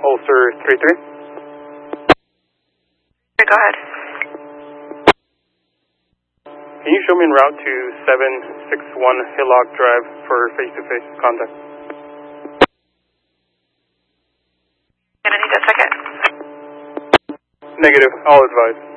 Ulster 33. Okay, go ahead. Can you show me en route to 761 Hillock Drive for face-to-face contact? Gonna need a second. Negative, I'll advise.